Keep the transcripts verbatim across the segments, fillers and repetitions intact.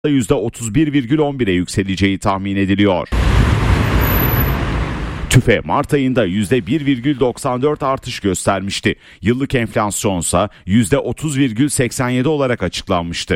yüzde otuz bir virgül on bire yükseleceği tahmin ediliyor. TÜFE Mart ayında yüzde bir virgül doksan dört artış göstermişti. Yıllık enflasyonsa yüzde otuz virgül seksen yedi olarak açıklanmıştı.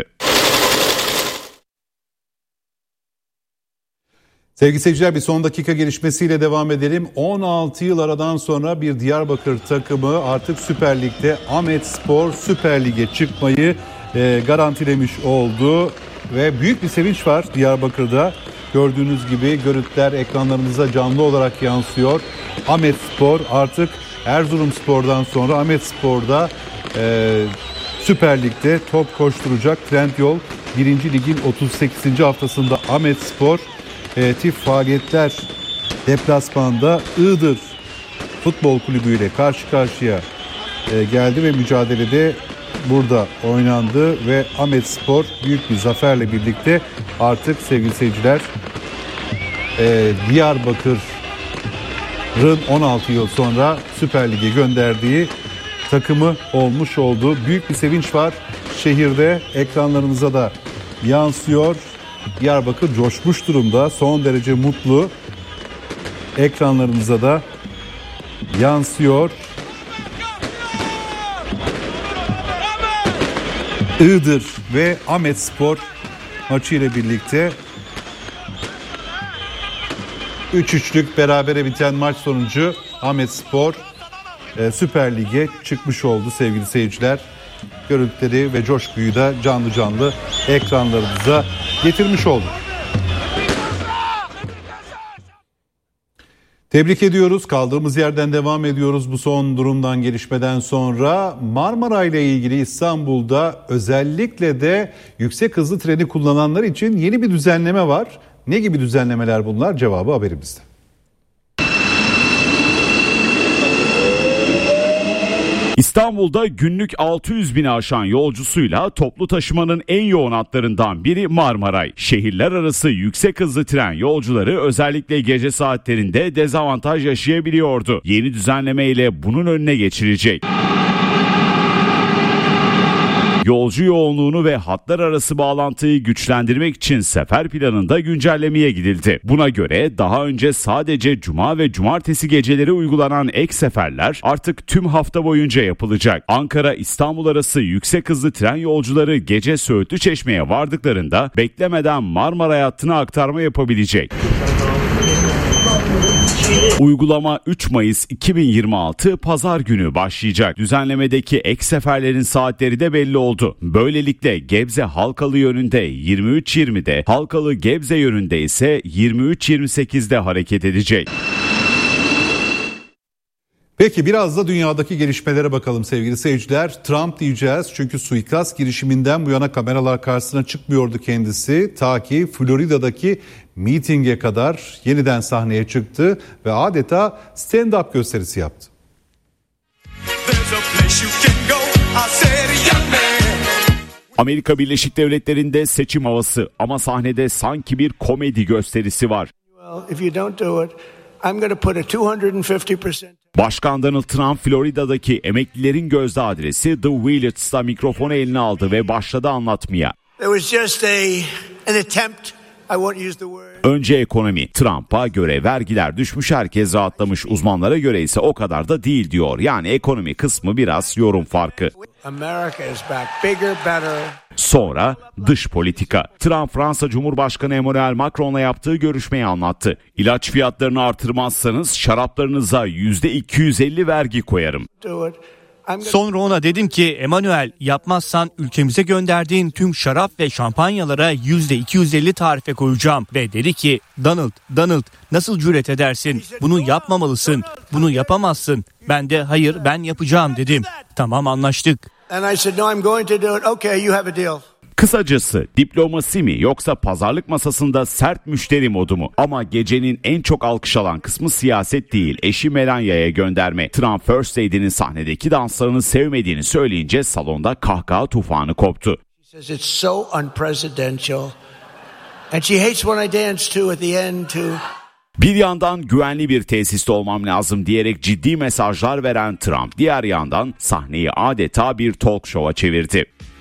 Sevgili seyirciler, bir son dakika gelişmesiyle devam edelim. on altı yıl aradan sonra bir Diyarbakır takımı artık Süper Lig'de Ahmetspor Süper Lig'e çıkmayı e, garantilemiş oldu. Ve büyük bir sevinç var Diyarbakır'da. Gördüğünüz gibi görüntüler ekranlarımıza canlı olarak yansıyor. Ahmetspor artık Erzurumspor'dan sonra Ahmetspor'da e, Süper Lig'de top koşturacak. Trendyol birinci Lig'in otuz sekizinci haftasında Ahmetspor e, tif faaliyetler deplasmanda Iğdır Futbol Kulübü ile karşı karşıya e, geldi ve mücadelede burada oynandı ve Ahmetspor büyük bir zaferle birlikte artık sevgili seyirciler e, Diyarbakır'ın on altı yıl sonra Süper Lig'e gönderdiği takımı olmuş oldu. Büyük bir sevinç var şehirde, ekranlarınıza da yansıyor. Diyarbakır coşmuş durumda, son derece mutlu, ekranlarınıza da yansıyor. Iğdır ve Ahmetspor maçı ile birlikte üç üçlük berabere biten maç sonucu Ahmetspor e, Süper Lig'e çıkmış oldu sevgili seyirciler. Görüntüleri ve coşkuyu da canlı canlı ekranlarımıza getirmiş olduk. Tebrik ediyoruz. Kaldığımız yerden devam ediyoruz bu son durumdan, gelişmeden sonra. Marmara ile ilgili İstanbul'da özellikle de yüksek hızlı treni kullananlar için yeni bir düzenleme var. Ne gibi düzenlemeler bunlar? Cevabı haberimizde. İstanbul'da günlük altı yüz bini aşan yolcusuyla toplu taşımanın en yoğun hatlarından biri Marmaray. Şehirler arası yüksek hızlı tren yolcuları özellikle gece saatlerinde dezavantaj yaşayabiliyordu. Yeni düzenleme ile bunun önüne geçilecek. Yolcu yoğunluğunu ve hatlar arası bağlantıyı güçlendirmek için sefer planında güncellemeye gidildi. Buna göre daha önce sadece cuma ve cumartesi geceleri uygulanan ek seferler artık tüm hafta boyunca yapılacak. Ankara-İstanbul arası yüksek hızlı tren yolcuları gece Söğütlü Çeşme'ye vardıklarında beklemeden Marmaray hattına aktarma yapabilecek. Uygulama üç Mayıs iki bin yirmi altı Pazar günü başlayacak. Düzenlemedeki ek seferlerin saatleri de belli oldu. Böylelikle Gebze Halkalı yönünde yirmi üç yirmide, Halkalı Gebze yönünde ise yirmi üç yirmi sekizde hareket edecek. Peki biraz da dünyadaki gelişmelere bakalım sevgili seyirciler. Trump diyeceğiz çünkü suikast girişiminden bu yana kameralar karşısına çıkmıyordu kendisi. Ta ki Florida'daki mitinge kadar yeniden sahneye çıktı ve adeta stand-up gösterisi yaptı. Amerika Birleşik Devletleri'nde seçim havası ama sahnede sanki bir komedi gösterisi var. Başkan Donald Trump Florida'daki emeklilerin gözde adresi The Village'da mikrofonu eline aldı ve başladı anlatmaya. Önce ekonomi. Trump'a göre vergiler düşmüş, herkes rahatlamış. Uzmanlara göre ise o kadar da değil diyor. Yani ekonomi kısmı biraz yorum farkı. Sonra dış politika. Trump Fransa Cumhurbaşkanı Emmanuel Macron'la yaptığı görüşmeyi anlattı. İlaç fiyatlarını artırmazsanız şaraplarınıza yüzde iki yüz elli vergi koyarım. Sonra ona dedim ki Emmanuel, yapmazsan ülkemize gönderdiğin tüm şarap ve şampanyalara yüzde iki yüz elli tarife koyacağım. Ve dedi ki Donald, Donald nasıl cüret edersin? Bunu yapmamalısın, bunu yapamazsın. Ben de hayır, ben yapacağım dedim. Tamam, anlaştık. Kısacası diplomasi mi yoksa pazarlık masasında sert müşteri modu mu? Ama gecenin en çok alkış alan kısmı siyaset değil, eşi Melania'ya gönderme. Trump First Lady'nin sahnedeki danslarını sevmediğini söyleyince salonda kahkaha tufanı koptu. Bir yandan güvenli bir tesiste olmam lazım diyerek ciddi mesajlar veren Trump, diğer yandan sahneyi adeta bir talk show'a çevirdi.